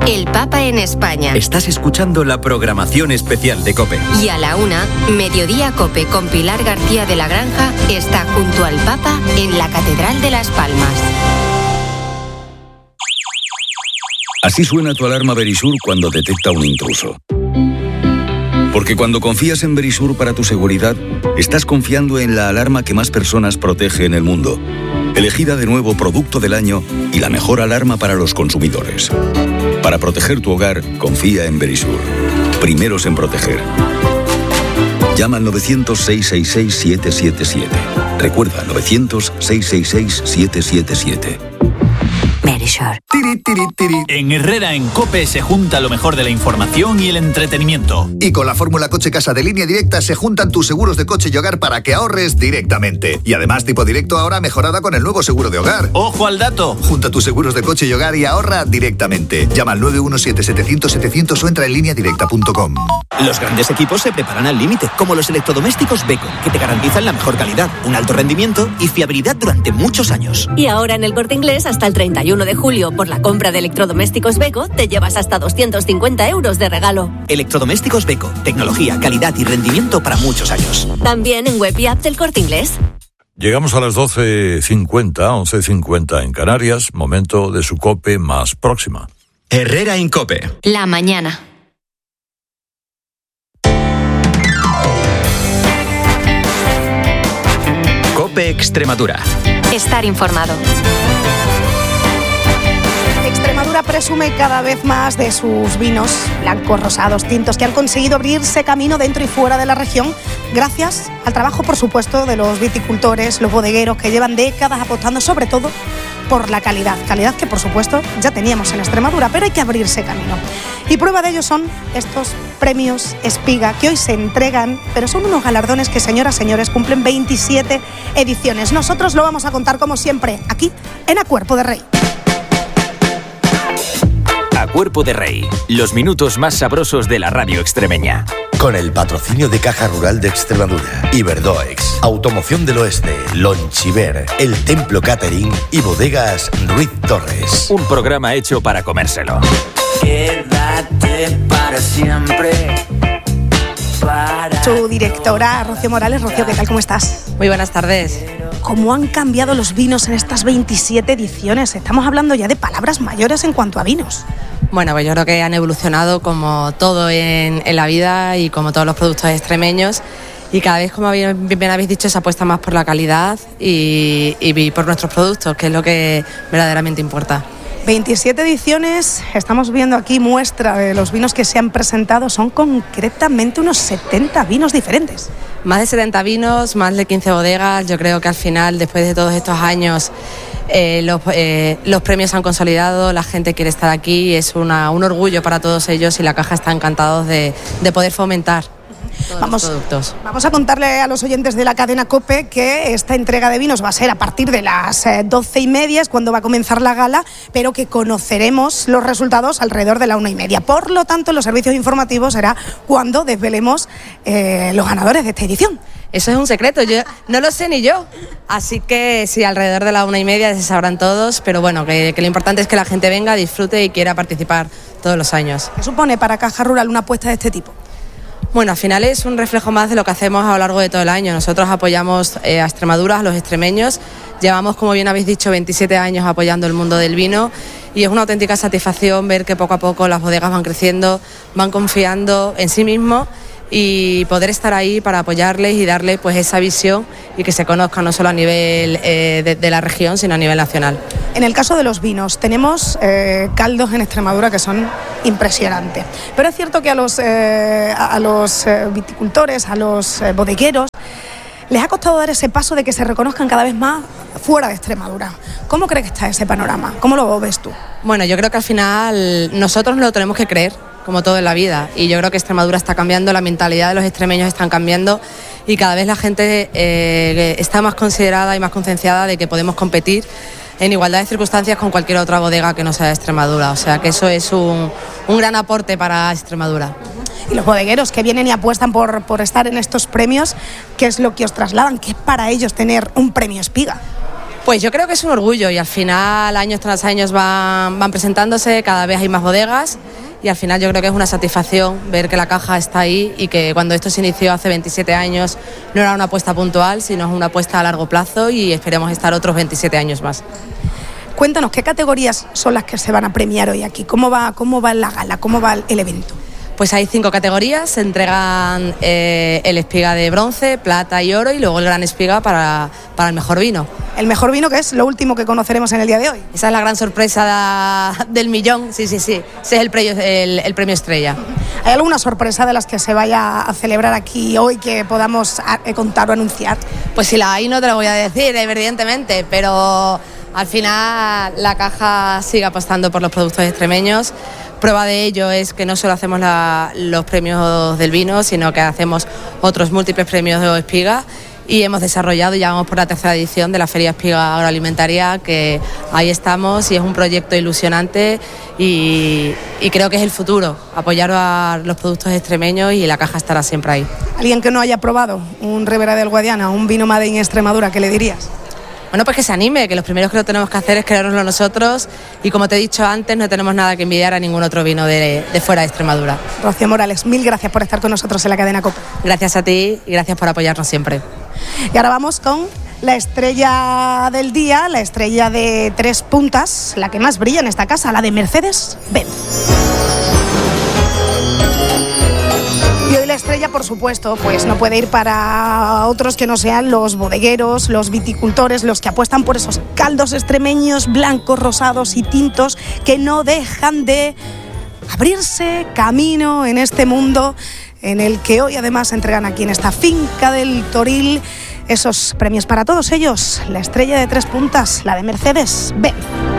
El Papa en España. Estás escuchando la programación especial de COPE. Y a la 1, Mediodía COPE con Pilar García de la Granja está junto al Papa en la Catedral de Las Palmas. Así suena tu alarma Verisur cuando detecta un intruso. Porque cuando confías en Verisur para tu seguridad, estás confiando en la alarma que más personas protege en el mundo. Elegida de nuevo Producto del Año y la mejor alarma para los consumidores. Para proteger tu hogar, confía en Verisur. Primeros en proteger. Llama al 900-666-777. Recuerda, 900-666-777. Verisur. En Herrera en COPE se junta lo mejor de la información y el entretenimiento. Y con la fórmula Coche Casa de Línea Directa se juntan tus seguros de coche y hogar para que ahorres directamente. Y además Tipo Directo ahora mejorada con el nuevo seguro de hogar. ¡Ojo al dato! Junta tus seguros de coche y hogar y ahorra directamente. Llama al 917-700-700 o entra en lineadirecta.com. Los grandes equipos se preparan al límite, como los electrodomésticos Beko, que te garantizan la mejor calidad, un alto rendimiento y fiabilidad durante muchos años. Y ahora en el Corte Inglés, hasta el 31 de julio, por la compra de electrodomésticos Beko, te llevas hasta 250 euros de regalo. Electrodomésticos Beko, tecnología, calidad y rendimiento para muchos años. También en web y app del Corte Inglés. Llegamos a las 12:50, 11:50 en Canarias, momento de su COPE más próxima. Herrera en COPE. La mañana. COPE Extremadura. Estar informado. Extremadura presume cada vez más de sus vinos blancos, rosados, tintos, que han conseguido abrirse camino dentro y fuera de la región, gracias al trabajo, por supuesto, de los viticultores, los bodegueros, que llevan décadas apostando sobre todo por la calidad que, por supuesto, ya teníamos en Extremadura, pero hay que abrirse camino. Y prueba de ello son estos premios Espiga, que hoy se entregan, pero son unos galardones que, señoras, señores, cumplen 27 ediciones. Nosotros lo vamos a contar, como siempre, aquí, en A Cuerpo de Rey. A Cuerpo de Rey, los minutos más sabrosos de la radio extremeña. Con el patrocinio de Caja Rural de Extremadura, Iberdoex, Automoción del Oeste, Lonchiver, El Templo Catering y Bodegas Ruiz Torres. Un programa hecho para comérselo. Quédate para siempre. Su directora, Rocío Morales. Rocío, ¿qué tal? ¿Cómo estás? Muy buenas tardes. ¿Cómo han cambiado los vinos en estas 27 ediciones? Estamos hablando ya de palabras mayores en cuanto a vinos. Bueno, pues yo creo que han evolucionado como todo en la vida y como todos los productos extremeños, y cada vez, como bien habéis dicho, se apuesta más por la calidad y por nuestros productos, que es lo que verdaderamente importa. 27 ediciones, estamos viendo aquí muestra de los vinos que se han presentado, son concretamente unos 70 vinos diferentes. Más de 70 vinos, más de 15 bodegas. Yo creo que al final, después de todos estos años, los premios se han consolidado, la gente quiere estar aquí, es un orgullo para todos ellos, y la Caja está encantados de poder fomentar Vamos a contarle a los oyentes de la cadena COPE que esta entrega de vinos va a ser a partir de las 12:30, es cuando va a comenzar la gala, pero que conoceremos los resultados alrededor de la 1:30. Por lo tanto, los servicios informativos será cuando desvelemos los ganadores de esta edición. Eso es un secreto, yo no lo sé ni yo. Así que sí, alrededor de la 1:30 se sabrán todos, pero bueno, que lo importante es que la gente venga, disfrute y quiera participar todos los años. ¿Qué supone para Caja Rural una apuesta de este tipo? Bueno, al final es un reflejo más de lo que hacemos a lo largo de todo el año. Nosotros apoyamos a Extremadura, a los extremeños. Llevamos, como bien habéis dicho, 27 años apoyando el mundo del vino, y es una auténtica satisfacción ver que poco a poco las bodegas van creciendo, van confiando en sí mismos, y poder estar ahí para apoyarles y darles pues esa visión y que se conozca no solo a nivel de la región, sino a nivel nacional. En el caso de los vinos, tenemos caldos en Extremadura que son impresionantes, pero es cierto que a los viticultores, a los bodegueros, les ha costado dar ese paso de que se reconozcan cada vez más fuera de Extremadura. ¿Cómo crees que está ese panorama? ¿Cómo lo ves tú? Bueno, yo creo que al final nosotros nos lo tenemos que creer, como todo en la vida, y yo creo que Extremadura está cambiando, la mentalidad de los extremeños están cambiando, y cada vez la gente está más considerada y más concienciada de que podemos competir en igualdad de circunstancias con cualquier otra bodega que no sea de Extremadura. O sea que eso es un gran aporte para Extremadura. Y los bodegueros que vienen y apuestan por estar en estos premios, ¿qué es lo que os trasladan? ¿Qué es para ellos tener un premio Espiga? Pues yo creo que es un orgullo y al final años tras años van presentándose, cada vez hay más bodegas y al final yo creo que es una satisfacción ver que la caja está ahí y que cuando esto se inició hace 27 años no era una apuesta puntual, sino una apuesta a largo plazo y esperemos estar otros 27 años más. Cuéntanos, ¿qué categorías son las que se van a premiar hoy aquí? ¿Cómo va la gala? ¿Cómo va el evento? Pues hay 5 categorías, se entregan el espiga de bronce, plata y oro y luego el gran espiga para el mejor vino. El mejor vino, que es lo último que conoceremos en el día de hoy. Esa es la gran sorpresa del millón, sí. Ese es el premio estrella. ¿Hay alguna sorpresa de las que se vaya a celebrar aquí hoy que podamos contar o anunciar? Pues si la hay no te lo voy a decir, evidentemente, pero al final la caja sigue apostando por los productos extremeños. Prueba de ello es que no solo hacemos los premios del vino, sino que hacemos otros múltiples premios de espiga y hemos desarrollado, ya vamos por la 3ª edición de la Feria Espiga Agroalimentaria, que ahí estamos y es un proyecto ilusionante y creo que es el futuro, apoyar a los productos extremeños y la caja estará siempre ahí. ¿Alguien que no haya probado un Ribera del Guadiana, un vino Made in Extremadura, qué le dirías? Bueno, pues que se anime, que los primeros que lo tenemos que hacer es creárnoslo nosotros y como te he dicho antes, no tenemos nada que envidiar a ningún otro vino de fuera de Extremadura. Rocío Morales, mil gracias por estar con nosotros en la cadena COPE. Gracias a ti y gracias por apoyarnos siempre. Y ahora vamos con la estrella del día, la estrella de 3 puntas, la que más brilla en esta casa, la de Mercedes-Benz. Y hoy la estrella, por supuesto, pues no puede ir para otros que no sean los bodegueros, los viticultores, los que apuestan por esos caldos extremeños blancos, rosados y tintos que no dejan de abrirse camino en este mundo en el que hoy además entregan aquí en esta finca del Toril esos premios para todos ellos. La estrella de 3 puntas, la de Mercedes-Benz.